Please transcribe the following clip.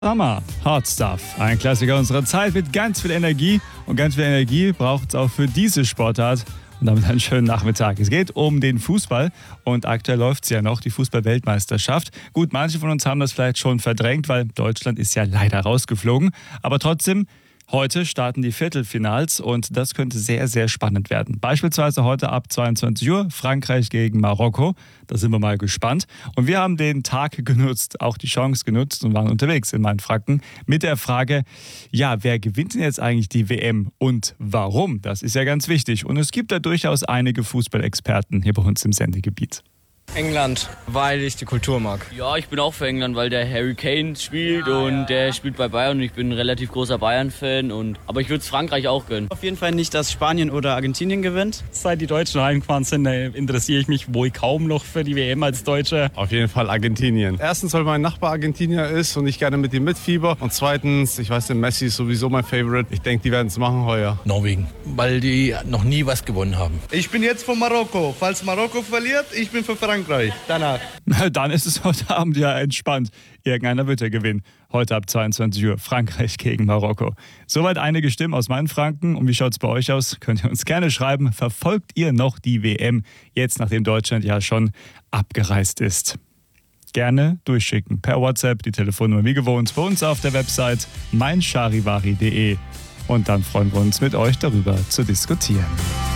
Summer, Hot Stuff. Ein Klassiker unserer Zeit mit ganz viel Energie. Und ganz viel Energie braucht es auch für diese Sportart. Und damit einen schönen Nachmittag. Es geht um den Fußball und aktuell läuft es ja noch, die Fußball-Weltmeisterschaft. Gut, manche von uns haben das vielleicht schon verdrängt, weil Deutschland ist ja leider rausgeflogen. Aber trotzdem, heute starten die Viertelfinals und das könnte sehr, sehr spannend werden. Beispielsweise heute ab 22 Uhr Frankreich gegen Marokko. Da sind wir mal gespannt. Und wir haben den Tag genutzt, auch die Chance genutzt und waren unterwegs in Mainfranken mit der Frage, ja, wer gewinnt denn jetzt eigentlich die WM und warum? Das ist ja ganz wichtig. Und es gibt da durchaus einige Fußballexperten hier bei uns im Sendegebiet. England, weil ich die Kultur mag. Ja, ich bin auch für England, weil der Harry Kane spielt der spielt bei Bayern und ich bin ein relativ großer Bayern-Fan. Aber ich würde es Frankreich auch gönnen. Auf jeden Fall nicht, dass Spanien oder Argentinien gewinnt. Seit die Deutschen heimgefahren sind, interessiere ich mich wohl kaum noch für die WM als Deutsche. Auf jeden Fall Argentinien. Erstens, weil mein Nachbar Argentinier ist und ich gerne mit ihm mitfieber. Und zweitens, ich weiß, der Messi ist sowieso mein Favorite. Ich denke, die werden es machen heuer. Norwegen, weil die noch nie was gewonnen haben. Ich bin jetzt von Marokko. Falls Marokko verliert, ich bin für Frankreich. Danach. Dann ist es heute Abend ja entspannt. Irgendeiner wird ja gewinnen. Heute ab 22 Uhr Frankreich gegen Marokko. Soweit einige Stimmen aus Mainfranken. Und wie schaut es bei euch aus? Könnt ihr uns gerne schreiben. Verfolgt ihr noch die WM, jetzt nachdem Deutschland ja schon abgereist ist? Gerne durchschicken per WhatsApp, die Telefonnummer wie gewohnt bei uns auf der Website meincharivari.de. Und dann freuen wir uns mit euch darüber zu diskutieren.